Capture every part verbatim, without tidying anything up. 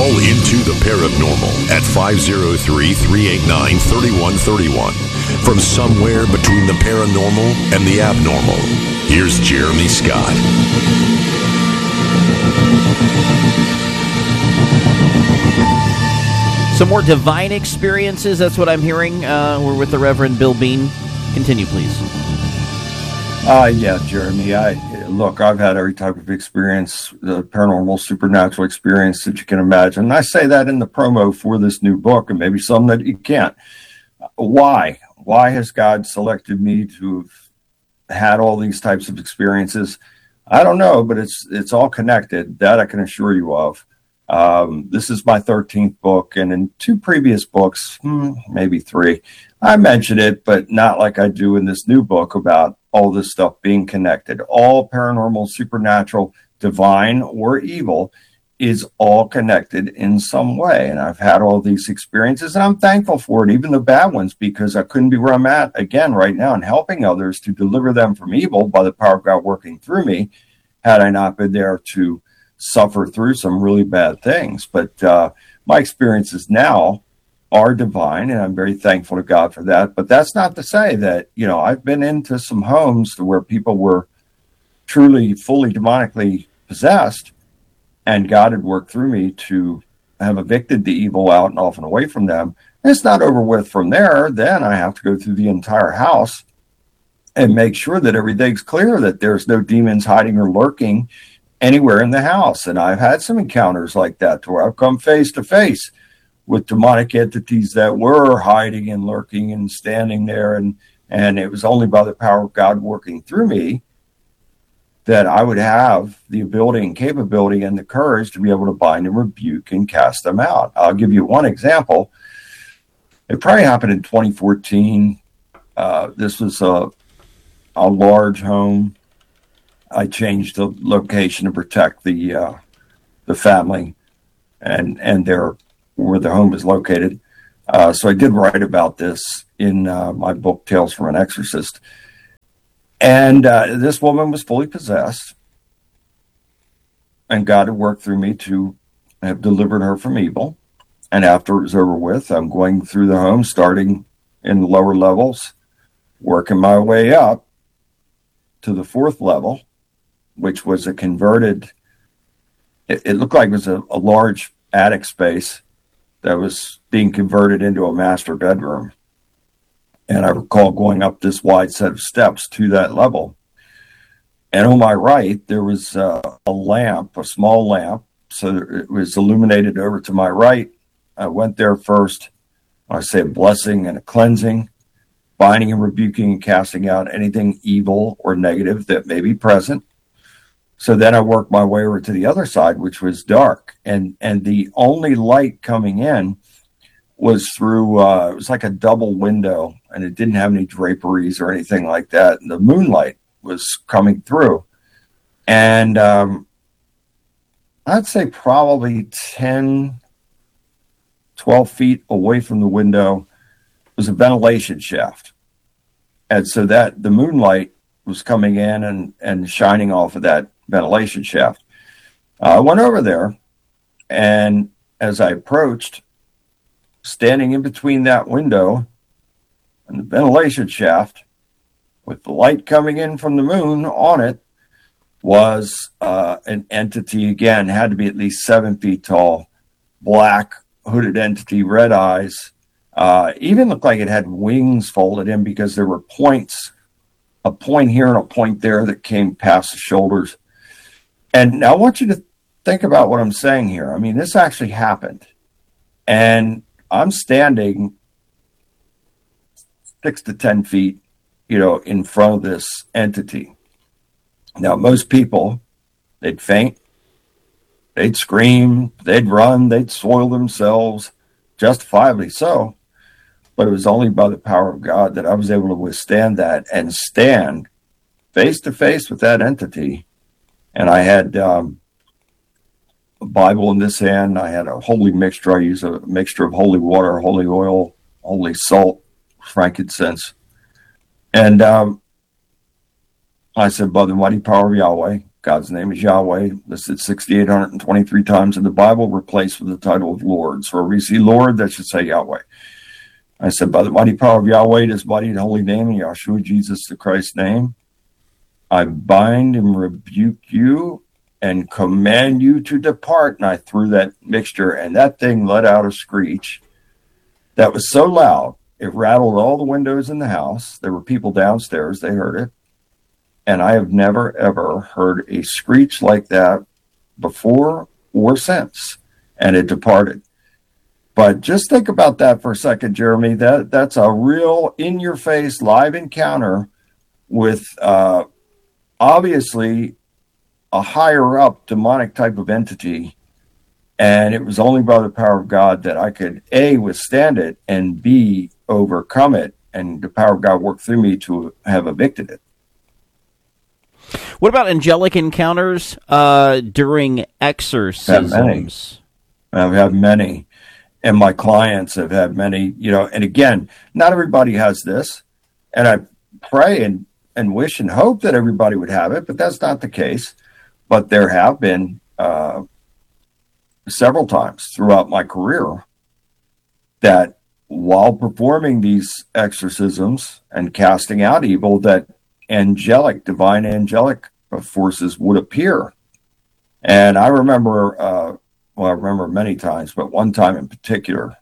Call into the paranormal at five oh three, three eight nine, three one three one. From somewhere between the paranormal and the abnormal, here's Jeremy Scott. Some more divine experiences, that's what I'm hearing. Uh, we're with the Reverend Bill Bean. Continue, please. Uh, yeah, Jeremy. I Look, I've had every type of experience, the paranormal, supernatural experience that you can imagine. And I say that in the promo for this new book, and maybe some that you can't. Why? Why has God selected me to have had all these types of experiences? I don't know, but it's it's all connected. That I can assure you of. Um, this is my thirteenth book, and in two previous books, hmm, maybe three, I mentioned it, but not like I do in this new book about all this stuff being connected. All paranormal, supernatural, divine, or evil is all connected in some way. And I've had all these experiences, and I'm thankful for it, even the bad ones, because I couldn't be where I'm at again right now and helping others to deliver them from evil by the power of God working through me, had I not been there to suffer through some really bad things. But uh, my experiences now are divine, and I'm very thankful to God for that. But that's not to say that, you know, I've been into some homes where people were truly, fully demonically possessed, and God had worked through me to have evicted the evil out and off and away from them. And it's not over with from there. Then I have to go through the entire house and make sure that everything's clear, that there's no demons hiding or lurking anywhere in the house. And I've had some encounters like that to where I've come face to face with demonic entities that were hiding and lurking and standing there. And, and it was only by the power of God working through me that I would have the ability and capability and the courage to be able to bind and rebuke and cast them out. I'll give you one example. It probably happened in twenty fourteen. Uh, this was a, a large home. I changed the location to protect the uh, the family and and their where the home is located. Uh, so I did write about this in uh, my book, Tales from an Exorcist. And uh, this woman was fully possessed, and God had worked through me to have delivered her from evil. And after it was over with, I'm going through the home, starting in the lower levels, working my way up to the fourth level, which was a converted, it, it looked like it was a, a large attic space that was being converted into a master bedroom. And I recall going up this wide set of steps to that level. And on my right, there was uh, a lamp, a small lamp. So it was illuminated over to my right. I went there first. I say a blessing and a cleansing, binding and rebuking and casting out anything evil or negative that may be present. So then I worked my way over to the other side, which was dark. And, and the only light coming in was through, uh, it was like a double window, and it didn't have any draperies or anything like that. And the moonlight was coming through. And um, I'd say probably ten, twelve feet away from the window was a ventilation shaft. And so that the moonlight was coming in and, and shining off of that ventilation shaft. Uh, I went over there, and as I approached, standing in between that window and the ventilation shaft, with the light coming in from the moon on it, was uh, an entity, again, had to be at least seven feet tall, black, hooded entity, red eyes, uh, even looked like it had wings folded in, because there were points, a point here and a point there that came past the shoulders. And I want you to think about what I'm saying here. I mean, this actually happened. And I'm standing six to ten feet, you know, in front of this entity. Now, most people, they'd faint, they'd scream, they'd run, they'd soil themselves, justifiably so. But it was only by the power of God that I was able to withstand that and stand face to face with that entity. And I had um, a Bible in this hand. I had a holy mixture. I use a mixture of holy water, holy oil, holy salt, frankincense. And um, I said, by the mighty power of Yahweh, God's name is Yahweh, listed six thousand eight hundred twenty-three times in the Bible, replaced with the title of Lord. So wherever you see Lord, that should say Yahweh. I said, by the mighty power of Yahweh, His mighty and holy name, in Yahshua Jesus the Christ's name, I bind and rebuke you and command you to depart. And I threw that mixture, and that thing let out a screech that was so loud, it rattled all the windows in the house. There were people downstairs, they heard it. And I have never, ever heard a screech like that before or since. And it departed. But just think about that for a second, Jeremy. That That's a real in-your-face live encounter with uh, obviously a higher-up demonic type of entity. And it was only by the power of God that I could, A, withstand it, and B, overcome it. And the power of God worked through me to have evicted it. What about angelic encounters uh, during exorcisms? Have many. I've had many. And my clients have had many, you know, and again, not everybody has this. And I pray and, and wish and hope that everybody would have it, but that's not the case. But there have been uh, several times throughout my career that while performing these exorcisms and casting out evil, that angelic, divine angelic forces would appear. And I remember, uh, well, I remember many times, but one time in particular,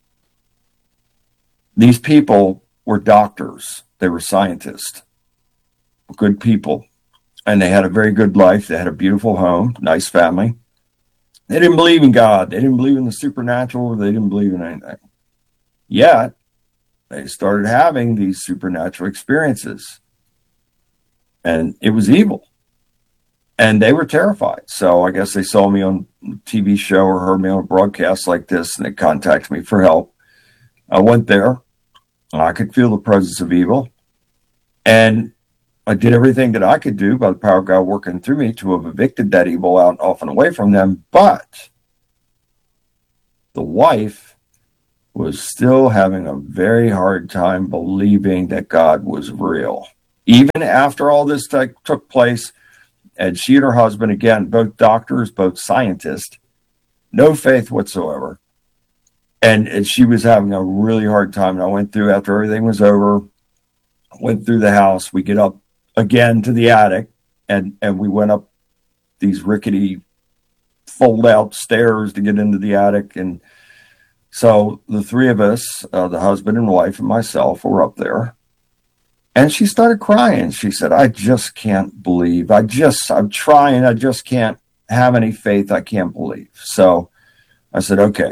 these people were doctors. They were scientists, good people, and they had a very good life. They had a beautiful home, nice family. They didn't believe in God. They didn't believe in the supernatural. They didn't believe in anything. Yet, they started having these supernatural experiences. And it was evil. And they were terrified. So I guess they saw me on a T V show or heard me on a broadcast like this, and they contacted me for help. I went there. I could feel the presence of evil. And I did everything that I could do by the power of God working through me to have evicted that evil out, off and away from them. But the wife was still having a very hard time believing that God was real. Even after all this t- took place, and she and her husband, again, both doctors, both scientists, no faith whatsoever. And, and she was having a really hard time. And I went through, after everything was over, went through the house. We get up again to the attic, and, and we went up these rickety fold-out stairs to get into the attic. And so the three of us, uh, the husband and wife and myself, were up there. And she started crying. She said, I just can't believe. I just, I'm trying. I just can't have any faith. I can't believe. So I said, okay,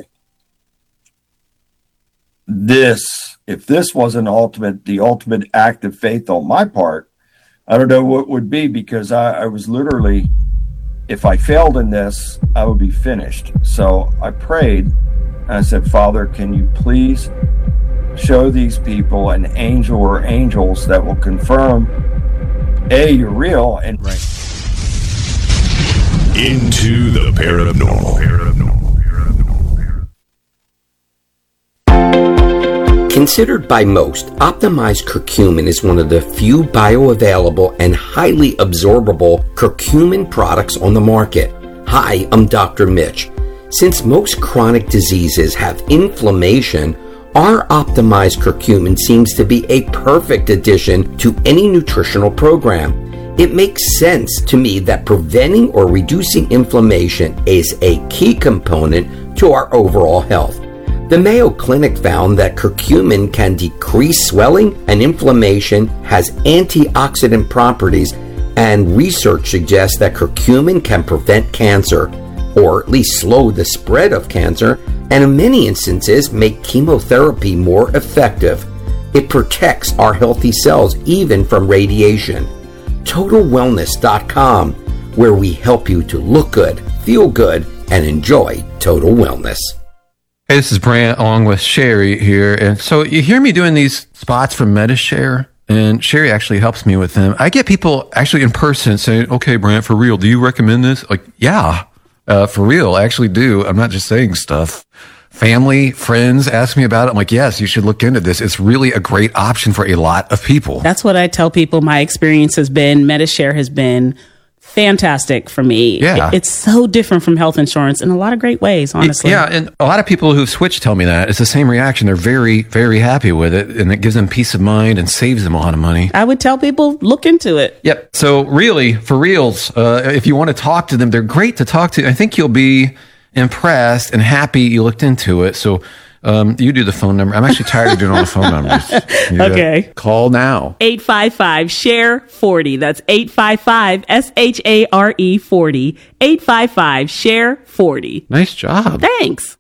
this, if this wasn't ultimate, the ultimate act of faith on my part, I don't know what would be, because I, I was literally, if I failed in this, I would be finished. So I prayed and I said, Father, can you please show these people an angel or angels that will confirm, A, you're real, and right. Into the paranormal. Considered by most, optimized curcumin is one of the few bioavailable and highly absorbable curcumin products on the market. Hi, I'm Doctor Mitch. Since most chronic diseases have inflammation, our optimized curcumin seems to be a perfect addition to any nutritional program. It makes sense to me that preventing or reducing inflammation is a key component to our overall health. The Mayo Clinic found that curcumin can decrease swelling and inflammation, has antioxidant properties, and research suggests that curcumin can prevent cancer, or at least slow the spread of cancer, and in many instances make chemotherapy more effective. It protects our healthy cells even from radiation. Total Wellness dot com, where we help you to look good, feel good, and enjoy total wellness. Hey, this is Brant along with Sherry here. And so you hear me doing these spots for MediShare, and Sherry actually helps me with them. I get people actually in person saying, okay, Brant, for real, do you recommend this? Like, yeah. Uh, for real, I actually do. I'm not just saying stuff. Family, friends ask me about it. I'm like, yes, you should look into this. It's really a great option for a lot of people. That's what I tell people my experience has been. MediShare has been fantastic for me. Yeah. It- it's so different from health insurance in a lot of great ways, honestly. Yeah, and a lot of people who've switched tell me that. It's the same reaction. They're very, very happy with it, and it gives them peace of mind and saves them a lot of money. I would tell people, look into it. Yep. So really, for reals, uh, if you want to talk to them, they're great to talk to. I think you'll be impressed and happy you looked into it. So um, you do the phone number. I'm actually tired of doing all the phone numbers. You, uh, Okay. Call now. eight five five, S H A R E, forty. That's eight five five, S H A R E, forty. eight five five, S H A R E, forty. Nice job. Thanks.